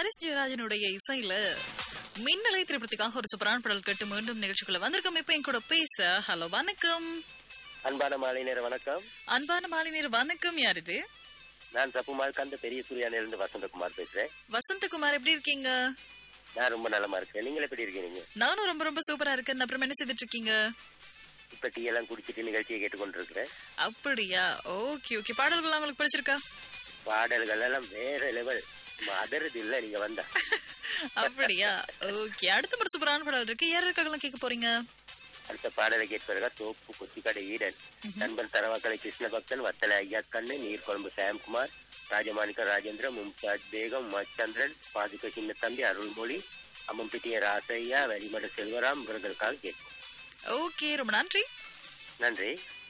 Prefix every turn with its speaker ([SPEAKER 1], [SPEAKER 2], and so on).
[SPEAKER 1] Harris ஜெயராஜனுடைய இசையில மின்னலை திரைப்படத்துக்காக ஒரு சூப்பரான பாடல் கேட்டு மீண்டும் நிகழ்ச்சிக்குள்ள வந்திருக்கோம். இப்ப என் கூட பேச ஹலோ வணக்கம்.
[SPEAKER 2] அன்பான மாலை நேர வணக்கம்.
[SPEAKER 1] அன்பான மாலை நேர வணக்கம். யார் இது?
[SPEAKER 2] நான் தப்புமால் கந்த பெரிய சூர்யானிலிருந்து வசந்தகுமார் பேசுறேன்.
[SPEAKER 1] வசந்தகுமார், எப்படி இருக்கீங்க?
[SPEAKER 2] நான் ரொம்ப நலமா இருக்கேன். நீங்க எப்படி இருக்கீங்க?
[SPEAKER 1] நானும் ரொம்ப ரொம்ப சூப்பரா இருக்கேன். அப்புறம் என்ன செய்துட்டு இருக்கீங்க?
[SPEAKER 2] இப்ப டீ எல்லாம் குடிச்சிட்டு நிகழ்ச்சியை கேட்டுக்கொண்டிருக்கிறேன்.
[SPEAKER 1] அப்படியா? Okay okay. பாடல்கள் உங்களுக்கு பிடிச்சிருக்கா?
[SPEAKER 2] பாடல்கள் எல்லாம் வேற லெவல், அதறது இல்ல நீங்க வந்தா.
[SPEAKER 1] அப்படியா? ஓகே. அடுத்த ஒரு சூப்பரான பாடல் இருக்கு. யாருக்காகலாம் கேட்க போறீங்க?
[SPEAKER 2] அடுத்த பாடலை கேட்பதற்கா தோப்பு கொச்சிக்கடை ஈடன், நண்பன் தரவாக்கலை கிருஷ்ண பக்தன், வத்தலை ஐயா கண்ணு, நீர்கொழும்பு சாம்குமார், ராஜமாணிக்க ராஜேந்திர, மும்தாஜ் பேகம், மச்சந்திரன், பாதுக சின்ன தம்பி, அருள்மொழி, அம்மம்பிட்டிய ராசையா, வரிமட செல்வராம் இவர்களுக்காக கேட்போம்.
[SPEAKER 1] ஓகே, ரொம்ப நன்றி.
[SPEAKER 2] நன்றி.